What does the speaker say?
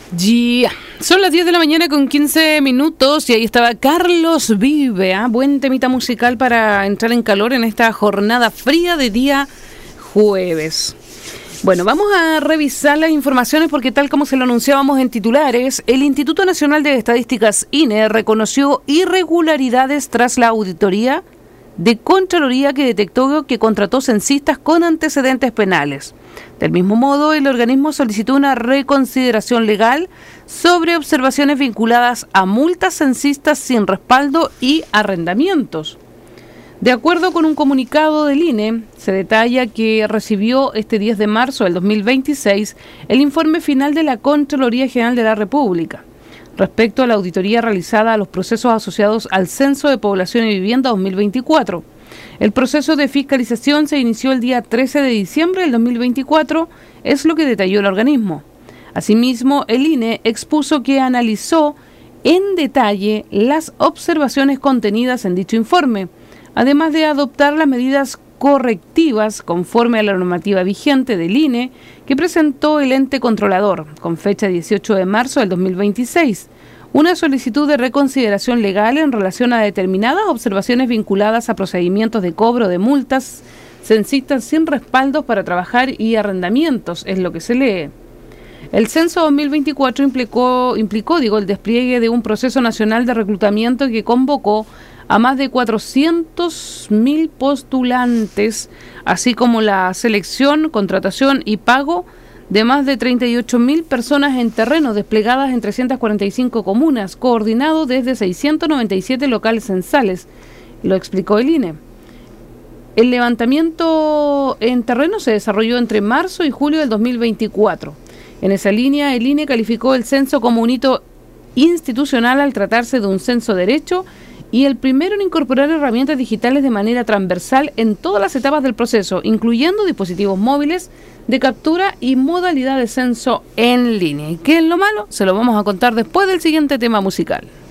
Yeah. Son las 10 de la mañana con 15 minutos y ahí estaba Carlos Vive, buen temita musical para entrar en calor en esta jornada fría de día jueves. Bueno, vamos a revisar las informaciones porque tal como se lo anunciábamos en titulares, el Instituto Nacional de Estadísticas INE reconoció irregularidades tras la auditoría de Contraloría que detectó que contrató censistas con antecedentes penales. Del mismo modo, el organismo solicitó una reconsideración legal sobre observaciones vinculadas a multas censistas sin respaldo y arrendamientos. De acuerdo con un comunicado del INE, se detalla que recibió este 10 de marzo del 2026 el informe final de la Contraloría General de la República respecto a la auditoría realizada a los procesos asociados al Censo de Población y Vivienda 2024. El proceso de fiscalización se inició el día 13 de diciembre del 2024, es lo que detalló el organismo. Asimismo, el INE expuso que analizó en detalle las observaciones contenidas en dicho informe, además de adoptar las medidas correctivas conforme a la normativa vigente del INE que presentó el ente controlador con fecha 18 de marzo del 2026, una solicitud de reconsideración legal en relación a determinadas observaciones vinculadas a procedimientos de cobro de multas censistas sin respaldos para trabajar y arrendamientos, es lo que se lee. El censo 2024 implicó el despliegue de un proceso nacional de reclutamiento que convocó a más de 400.000 postulantes, así como la selección, contratación y pago de más de 38.000 personas en terreno desplegadas en 345 comunas, coordinado desde 697 locales censales, lo explicó el INE. El levantamiento en terreno se desarrolló entre marzo y julio del 2024. En esa línea, el INE calificó el censo como un hito institucional al tratarse de un censo derecho y el primero en incorporar herramientas digitales de manera transversal en todas las etapas del proceso, incluyendo dispositivos móviles de captura y modalidad de censo en línea. ¿Y qué es lo malo? Se lo vamos a contar después del siguiente tema musical.